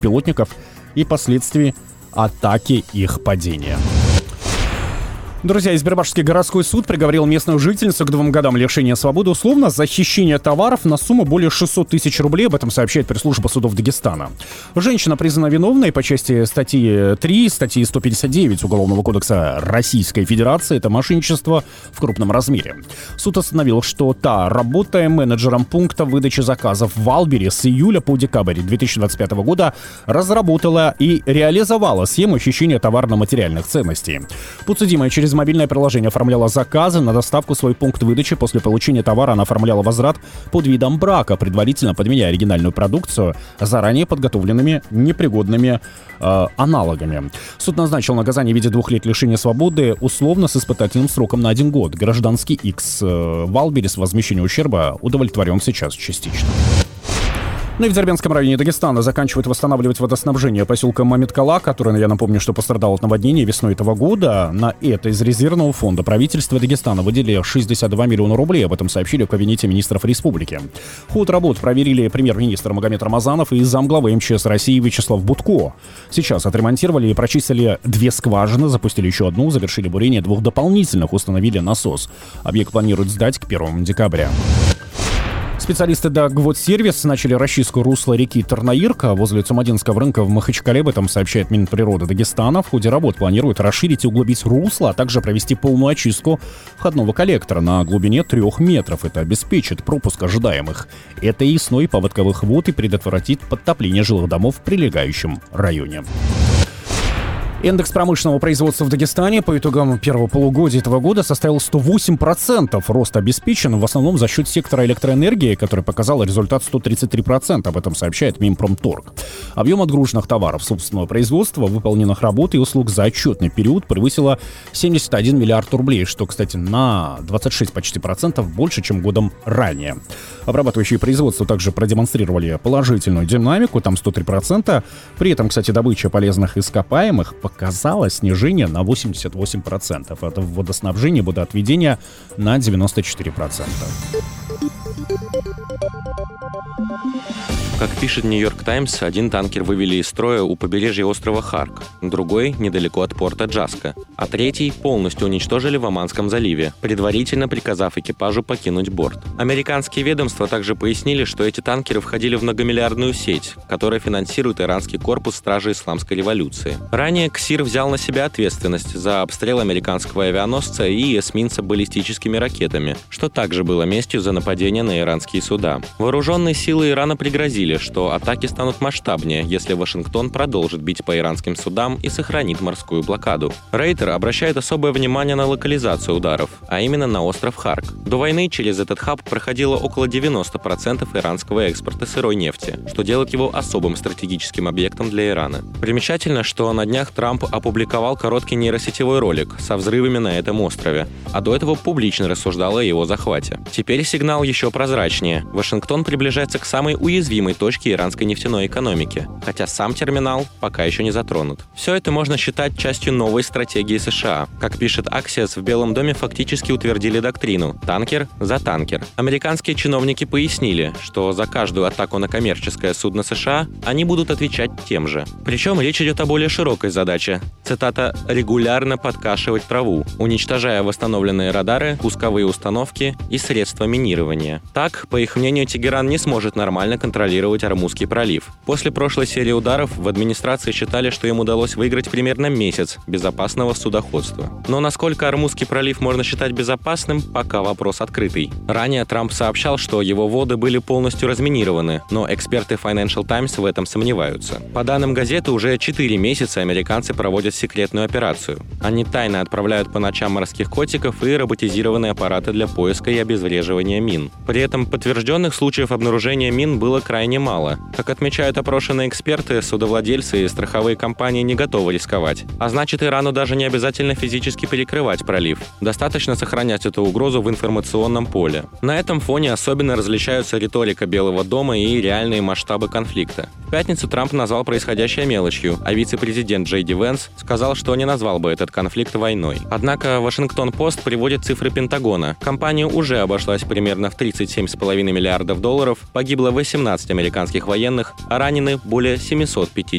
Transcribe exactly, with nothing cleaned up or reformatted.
беспилотников и последствий атаки их падения. Друзья, Избербашский городской суд приговорил местную жительницу к двум годам лишения свободы условно за хищение товаров на сумму более шестьсот тысяч рублей. Об этом сообщает пресс-служба судов Дагестана. Женщина признана виновной по части статьи три, статьи сто пятьдесят девять Уголовного кодекса Российской Федерации. Это мошенничество в крупном размере. Суд установил, что та, работая менеджером пункта выдачи заказов в Валбере с июля по декабрь две тысячи двадцать пятого года, разработала и реализовала схему хищения товарно-материальных ценностей. Подсудимая через мобильное приложение оформляла заказы на доставку в свой пункт выдачи. После получения товара она оформляла возврат под видом брака, предварительно подменяя оригинальную продукцию заранее подготовленными непригодными э, аналогами. Суд назначил наказание в виде двух лет лишения свободы условно с испытательным сроком на один год. Гражданский X э, Валбере с возмещением ущерба удовлетворен сейчас частично. Ну и в Дербентском районе Дагестана заканчивают восстанавливать водоснабжение поселка Мамиткала, который, я напомню, что пострадал от наводнения весной этого года. На это из резервного фонда правительства Дагестана выделили шестьдесят два миллиона рублей. Об этом сообщили в кабинете министров республики. Ход работ проверили премьер-министр Магомед Рамазанов и замглавы МЧС России Вячеслав Будко. Сейчас отремонтировали и прочистили две скважины, запустили еще одну, завершили бурение двух дополнительных, установили насос. Объект планируют сдать к первому декабря. Специалисты Дагводсервис начали расчистку русла реки Тарнаирка возле Цумадинского рынка в Махачкале. Об этом сообщает Минприроды Дагестана. В ходе работ планируют расширить и углубить русло, а также провести полную очистку входного коллектора на глубине трех метров. Это обеспечит пропуск ожидаемых этой весной паводковых вод и предотвратит подтопление жилых домов в прилегающем районе. Индекс промышленного производства в Дагестане по итогам первого полугодия этого года составил сто восемь процентов. Рост обеспечен в основном за счет сектора электроэнергии, который показал результат сто тридцать три процента. Об этом сообщает Минпромторг. Объем отгруженных товаров собственного производства, выполненных работ и услуг за отчетный период превысило семьдесят один миллиард рублей, что, кстати, на двадцать шесть почти процентов больше, чем годом ранее. Обрабатывающие производства также продемонстрировали положительную динамику, там сто три процента. При этом, кстати, добыча полезных ископаемых показало снижение на восемьдесят восемь процентов. Это водоснабжение, водоотведение на девяносто четыре процента. Как пишет «Нью-Йорк Таймс», один танкер вывели из строя у побережья острова Харк, другой — недалеко от порта Джаска, а третий полностью уничтожили в Оманском заливе, предварительно приказав экипажу покинуть борт. Американские ведомства также пояснили, что эти танкеры входили в многомиллиардную сеть, которая финансирует иранский корпус Стражи Исламской революции. Ранее КСИР взял на себя ответственность за обстрел американского авианосца и эсминца баллистическими ракетами, что также было местью за нападение на иранские суда. Вооруженные силы Ирана пригрозили, что атаки станут масштабнее, если Вашингтон продолжит бить по иранским судам и сохранит морскую блокаду. Рейтер обращает особое внимание на локализацию ударов, а именно на остров Харк. До войны через этот хаб проходило около девяносто процентов иранского экспорта сырой нефти, что делает его особым стратегическим объектом для Ирана. Примечательно, что на днях Трамп опубликовал короткий нейросетевой ролик со взрывами на этом острове, а до этого публично рассуждал о его захвате. Теперь сигнал еще прозрачнее. Вашингтон приближается к самой уязвимой точки иранской нефтяной экономики, хотя сам терминал пока еще не затронут. Все это можно считать частью новой стратегии США. Как пишет Axios, в Белом доме фактически утвердили доктрину «танкер за танкер». Американские чиновники пояснили, что за каждую атаку на коммерческое судно США они будут отвечать тем же. Причем речь идет о более широкой задаче. Цитата: «регулярно подкашивать траву, уничтожая восстановленные радары, пусковые установки и средства минирования». Так, по их мнению, Тегеран не сможет нормально контролировать Ормузский пролив. После прошлой серии ударов в администрации считали, что им удалось выиграть примерно месяц безопасного судоходства. Но насколько Ормузский пролив можно считать безопасным, пока вопрос открытый. Ранее Трамп сообщал, что его воды были полностью разминированы, но эксперты Financial Times в этом сомневаются. По данным газеты, уже четыре месяца американцы проводят секретную операцию. Они тайно отправляют по ночам морских котиков и роботизированные аппараты для поиска и обезвреживания мин. При этом подтвержденных случаев обнаружения мин было крайне мало. Как отмечают опрошенные эксперты, судовладельцы и страховые компании не готовы рисковать. А значит, Ирану даже не обязательно физически перекрывать пролив. Достаточно сохранять эту угрозу в информационном поле. На этом фоне особенно различаются риторика Белого дома и реальные масштабы конфликта. В пятницу Трамп назвал происходящее мелочью, а вице-президент Джей Ди Венс сказал, что не назвал бы этот конфликт войной. Однако Вашингтон-Пост приводит цифры Пентагона. Компания уже обошлась примерно в тридцать семь целых пять десятых миллиардов долларов, погибло восемнадцать американских военных, а ранены более семьсот пятьдесят